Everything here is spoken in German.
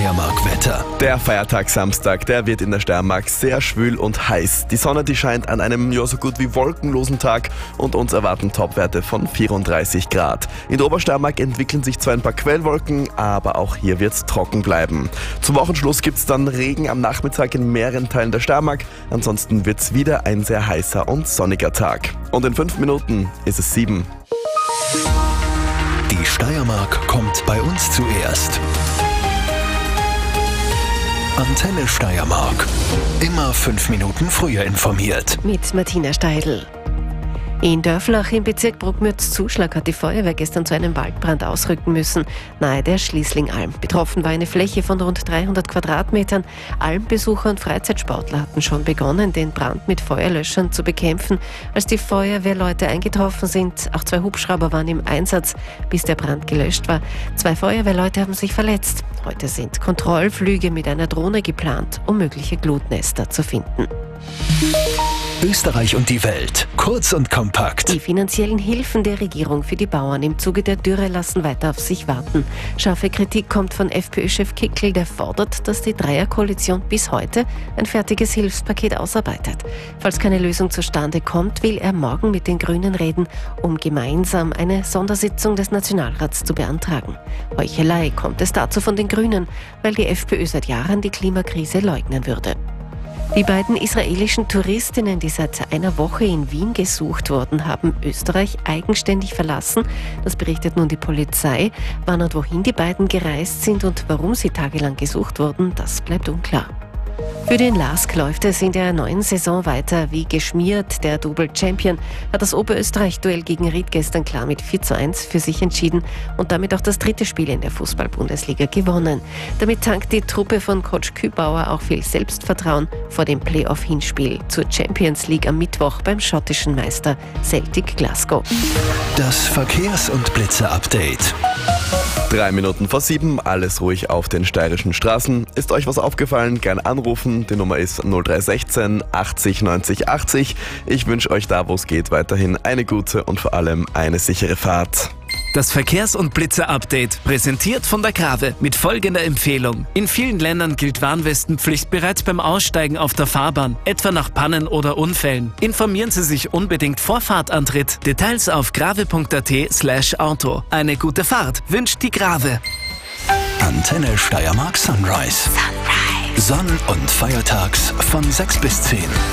Steiermark-Wetter. Der Feiertag Samstag, der wird in der Steiermark sehr schwül und heiß. Die Sonne, die scheint an einem so gut wie wolkenlosen Tag und uns erwarten Topwerte von 34 Grad. In der Obersteiermark entwickeln sich zwar ein paar Quellwolken, aber auch hier wird es trocken bleiben. Zum Wochenschluss gibt es dann Regen am Nachmittag in mehreren Teilen der Steiermark. Ansonsten wird es wieder ein sehr heißer und sonniger Tag. Und in 5 Minuten ist es 7. Die Steiermark kommt bei uns zuerst. Antenne Steiermark. Immer 5 Minuten früher informiert. Mit Martina Steidl. In Dörflach im Bezirk Bruckmütz-Zuschlag hat die Feuerwehr gestern zu einem Waldbrand ausrücken müssen, nahe der Schließlingalm. Betroffen war eine Fläche von rund 300 Quadratmetern. Almbesucher und Freizeitsportler hatten schon begonnen, den Brand mit Feuerlöschern zu bekämpfen. Als die Feuerwehrleute eingetroffen sind, auch 2 Hubschrauber waren im Einsatz, bis der Brand gelöscht war. 2 Feuerwehrleute haben sich verletzt. Heute sind Kontrollflüge mit einer Drohne geplant, um mögliche Glutnester zu finden. Österreich und die Welt. Kurz und kompakt. Die finanziellen Hilfen der Regierung für die Bauern im Zuge der Dürre lassen weiter auf sich warten. Scharfe Kritik kommt von FPÖ-Chef Kickl, der fordert, dass die Dreierkoalition bis heute ein fertiges Hilfspaket ausarbeitet. Falls keine Lösung zustande kommt, will er morgen mit den Grünen reden, um gemeinsam eine Sondersitzung des Nationalrats zu beantragen. Heuchelei kommt es dazu von den Grünen, weil die FPÖ seit Jahren die Klimakrise leugnen würde. Die beiden israelischen Touristinnen, die seit einer Woche in Wien gesucht wurden, haben Österreich eigenständig verlassen. Das berichtet nun die Polizei. Wann und wohin die beiden gereist sind und warum sie tagelang gesucht wurden, das bleibt unklar. Für den LASK läuft es in der neuen Saison weiter wie geschmiert. Der Double-Champion hat das Oberösterreich-Duell gegen Ried gestern klar mit 4:1 für sich entschieden und damit auch das 3. Spiel in der Fußball-Bundesliga gewonnen. Damit tankt die Truppe von Coach Kübauer auch viel Selbstvertrauen vor dem Playoff-Hinspiel zur Champions League am Mittwoch beim schottischen Meister Celtic Glasgow. Das Verkehrs- und Blitzer-Update. 3 Minuten vor 7, alles ruhig auf den steirischen Straßen. Ist euch was aufgefallen? Gern anrufen. Die Nummer ist 0316 80 90 80. Ich wünsche euch da, wo es geht, weiterhin eine gute und vor allem eine sichere Fahrt. Das Verkehrs- und Blitzer-Update, präsentiert von der Grave mit folgender Empfehlung. In vielen Ländern gilt Warnwestenpflicht bereits beim Aussteigen auf der Fahrbahn, etwa nach Pannen oder Unfällen. Informieren Sie sich unbedingt vor Fahrtantritt. Details auf grave.at/auto. Eine gute Fahrt wünscht die Grave. Antenne Steiermark Sunrise. Sonn- und feiertags von 6 bis 10.